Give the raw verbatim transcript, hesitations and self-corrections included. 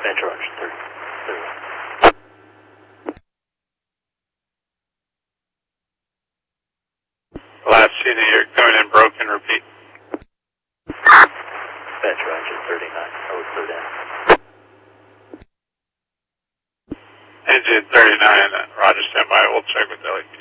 Bench Roger, thirty, thirty-one. Last unit, you're coming in broken, repeat. Bench Roger, thirty-nine, oh, third end. Engine thirty-nine, Roger, stand by, we'll check with L E P.